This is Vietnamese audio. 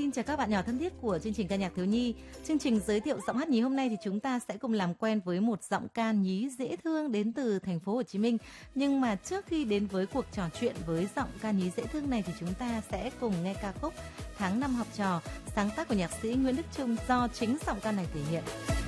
Xin chào các bạn nhỏ thân thiết của chương trình ca nhạc thiếu nhi. Chương trình giới thiệu giọng hát nhí hôm nay thì chúng ta sẽ cùng làm quen với một giọng ca nhí dễ thương đến từ thành phố Hồ Chí Minh. Nhưng mà trước khi đến với cuộc trò chuyện với giọng ca nhí dễ thương này thì chúng ta sẽ cùng nghe ca khúc Tháng Năm Học Trò, sáng tác của nhạc sĩ Nguyễn Đức Chung do chính giọng ca này thể hiện.